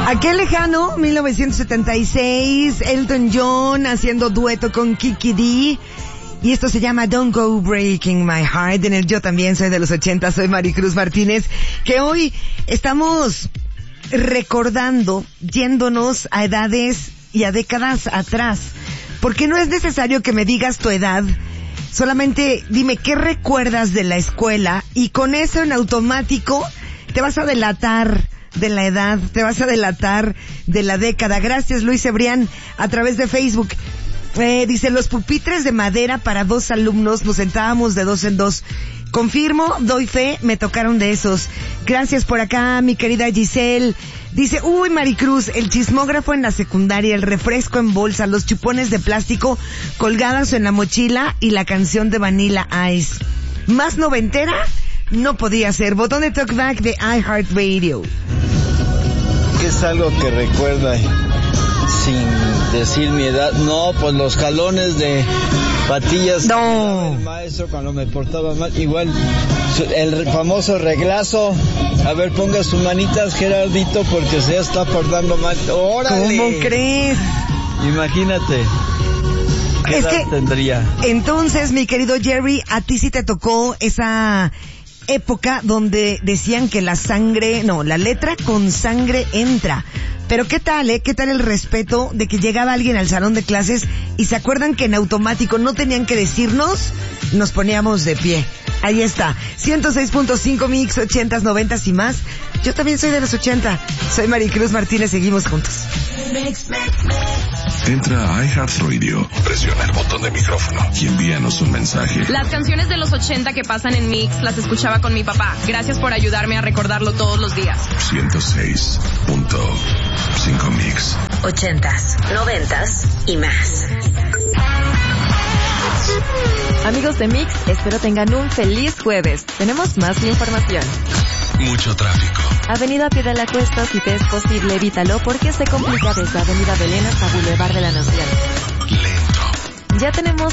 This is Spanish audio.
Aquel lejano, 1976, Elton John haciendo dueto con Kiki D. Y esto se llama Don't Go Breaking My Heart. En el Yo También Soy de los 80, soy Maricruz Martínez, que hoy estamos recordando, yéndonos a edades y a décadas atrás. Porque no es necesario que me digas tu edad, solamente dime qué recuerdas de la escuela y con eso en automático te vas a delatar de la edad, te vas a delatar de la década. Gracias, Luis Cebrián, a través de Facebook. Dice, los pupitres de madera para 2 alumnos, nos sentábamos de 2 en 2. Confirmo, doy fe, me tocaron de esos. Gracias por acá, mi querida Giselle. Dice, uy, Maricruz, el chismógrafo en la secundaria, el refresco en bolsa, los chupones de plástico colgados en la mochila y la canción de Vanilla Ice. Más noventera no podía ser. Botón de talkback de iHeartRadio. ¿Qué es algo que recuerda sin decir mi edad? No, pues los jalones de patillas. No. El maestro cuando me portaba mal. Igual, el famoso reglazo. A ver, ponga sus manitas, Gerardito, porque se está portando mal. ¡Órale! ¿Cómo crees? Imagínate. ¿Qué edad tendría? Entonces, mi querido Jerry, a ti sí te tocó esa época donde decían que la letra con sangre entra. Pero ¿qué tal, ¿Qué tal el respeto de que llegaba alguien al salón de clases y se acuerdan que en automático no tenían que decirnos? Nos poníamos de pie. Ahí está. 106.5 Mix, 80s, 90s y más. Yo también soy de los 80. Soy Maricruz Martínez, seguimos juntos. Entra a iHeartRadio, presiona el botón de micrófono y envíanos un mensaje. Las canciones de los 80 que pasan en Mix las escuchaba con mi papá. Gracias por ayudarme a recordarlo todos los días. 106.5 Mix. 80s, 90s y más. Amigos de Mix, espero tengan un feliz jueves. Tenemos más información. Mucho tráfico. Avenida Piedra la Cuesta, si te es posible, evítalo porque se complica desde Avenida Belén hasta Boulevard de la Nación. Lento. Ya tenemos